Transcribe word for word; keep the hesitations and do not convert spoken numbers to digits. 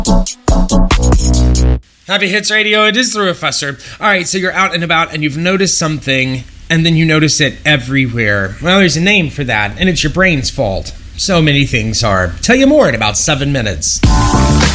Happy Hits Radio, it is the Professor. All right, so you're out and about and you've noticed something, and then you notice it everywhere. Well, there's a name for that, and it's your brain's fault. So many things are. Tell you more in about seven minutes.